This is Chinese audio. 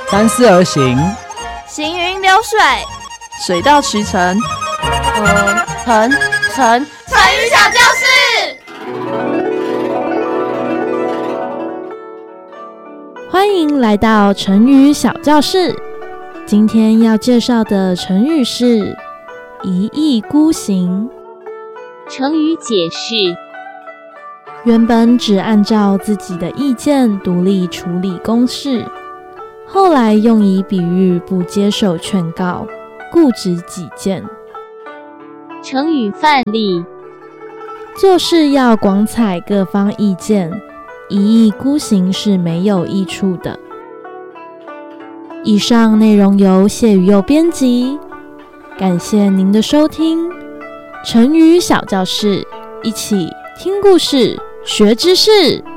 三思而行， 行云流水， 水到渠成。 成语小教室， 欢迎来到成语小教室。今天要介绍的成语是一意孤行。 成语解释： 原本只按照自己的意见独立处理公事，后来用以比喻不接受劝告，固执己见。 成语范例： 做事要广采各方意见，一意孤行是没有益处的。以上内容由谢宇佑编辑，感谢您的收听。成语小教室，一起听故事，学知识。